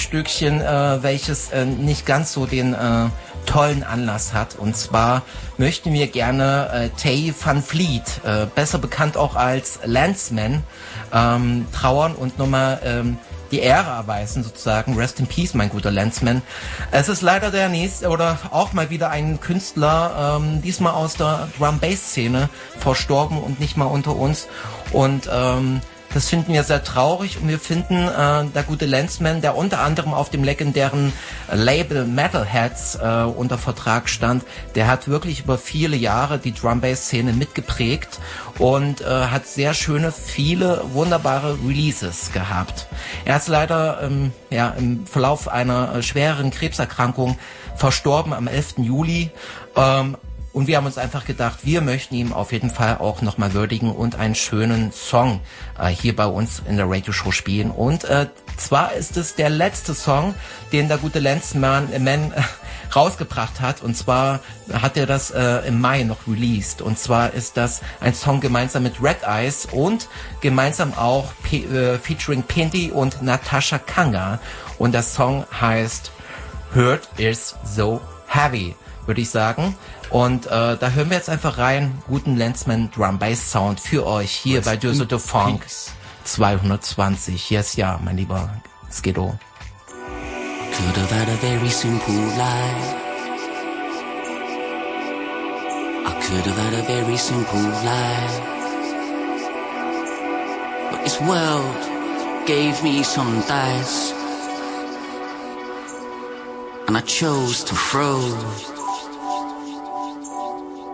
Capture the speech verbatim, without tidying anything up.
Stückchen, äh, welches äh, nicht ganz so den äh, tollen Anlass hat. Und zwar möchten wir gerne äh, Tay Van Fleet, äh, besser bekannt auch als Landsman, ähm, trauern und nochmal ähm, die Ehre erweisen sozusagen. Rest in Peace, mein guter Landsman. Es ist leider der nächste oder auch mal wieder ein Künstler, ähm, diesmal aus der Drum-Bass-Szene, verstorben und nicht mal unter uns. Und ähm, das finden wir sehr traurig und wir finden, äh, der gute Landsman, der unter anderem auf dem legendären Label Metalheads äh, unter Vertrag stand, der hat wirklich über viele Jahre die Drum-Bass-Szene mitgeprägt und äh, hat sehr schöne, viele wunderbare Releases gehabt. Er ist leider ähm, ja, im Verlauf einer äh, schwereren Krebserkrankung verstorben am elften Juli. Ähm, Und wir haben uns einfach gedacht, wir möchten ihm auf jeden Fall auch nochmal würdigen und einen schönen Song äh, hier bei uns in der Radio-Show spielen. Und äh, zwar ist es der letzte Song, den der gute Landsman äh, Man, äh, rausgebracht hat. Und zwar hat er das äh, im Mai noch released. Und zwar ist das ein Song gemeinsam mit Red Eyes und gemeinsam auch P- äh, featuring Pindy und Natasha Kanga. Und der Song heißt Hurt Is So Heavy, würde ich sagen. Und äh, da hören wir jetzt einfach rein, guten Landsman Drum Bass Sound für euch hier bei Düsseldorf Funk zweihundertzwanzig. Yes, ja, mein lieber Skiddo. Could have had a very simple life. I could have had a very simple life. But this world gave me some dice, and I chose to throw